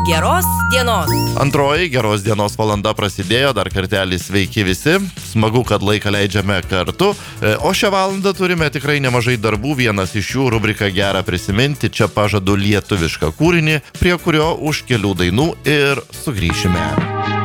Geros dienos. Antroji geros dienos valanda prasidėjo, dar kartelį sveiki visi. Smagu, kad laiką leidžiame kartu. O šią valandą turime tikrai nemažai darbų. Vienas iš jų rubrika Gera prisiminti. Čia pažadu lietuvišką kūrinį, prie kurio už kelių dainų ir sugrįšime.